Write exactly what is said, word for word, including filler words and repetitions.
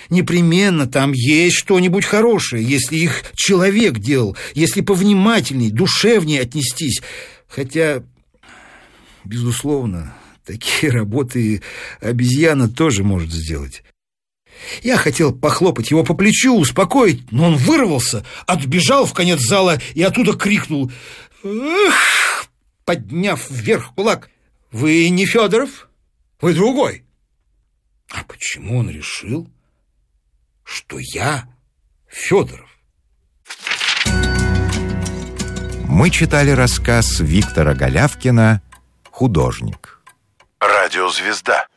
Непременно там есть что-нибудь хорошее, если их человек делал, если повнимательней, душевнее отнестись. Хотя, безусловно, такие работы обезьяна тоже может сделать. Я хотел похлопать его по плечу, успокоить, но он вырвался, отбежал в конец зала и оттуда крикнул: «Эх!», подняв вверх кулак: «Вы не Федоров, вы другой». А почему он решил, что я Федоров? Мы читали рассказ Виктора Голявкина «Художник». Радиозвезда.